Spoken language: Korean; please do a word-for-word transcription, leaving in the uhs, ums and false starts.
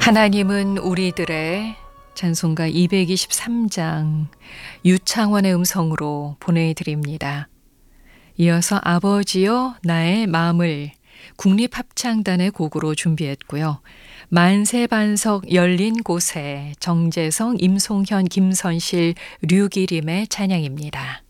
하나님은 우리들의 찬송가 이백이십삼 장 유창원의 음성으로 보내드립니다. 이어서 아버지여 나의 마음을 국립합창단의 곡으로 준비했고요. 만세반석 열린 곳에 정재성, 임송현, 김선실, 류기림의 찬양입니다.